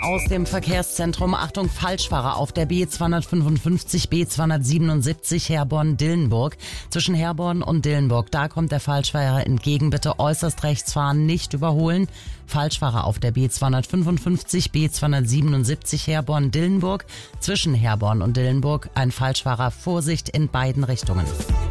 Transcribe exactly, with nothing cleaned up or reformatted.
Aus dem Verkehrszentrum, Achtung, Falschfahrer auf der B zweihundertfünfundfünfzig, B zweihundertsiebenundsiebzig Herborn-Dillenburg. Zwischen Herborn und Dillenburg, da kommt der Falschfahrer entgegen. Bitte äußerst rechts fahren, nicht überholen. Falschfahrer auf der B zweihundertfünfundfünfzig, B zweihundertsiebenundsiebzig Herborn-Dillenburg. Zwischen Herborn und Dillenburg ein Falschfahrer, Vorsicht in beiden Richtungen.